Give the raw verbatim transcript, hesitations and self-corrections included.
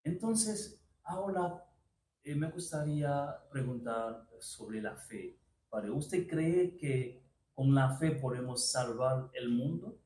Entonces, ahora eh, me gustaría preguntar sobre la fe. ¿Vale? ¿Usted cree que con la fe podemos salvar el mundo?